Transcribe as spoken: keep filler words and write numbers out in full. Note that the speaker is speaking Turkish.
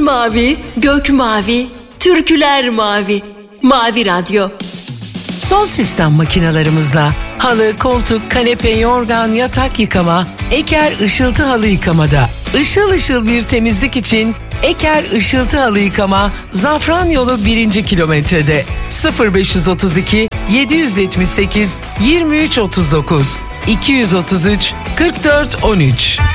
mavi, gök mavi, türküler mavi. Mavi Radyo. Son sistem makinalarımızla halı, koltuk, kanepe, yorgan, yatak yıkama, Eker Işıltı Halı Yıkamada. Işıl ışıl bir temizlik için Eker Işıltı Halı Yıkama, Zafran Yolu birinci kilometrede. sıfır beş otuz iki yedi yetmiş sekiz yirmi üç otuz dokuz iki otuz üç kırk dört on üç.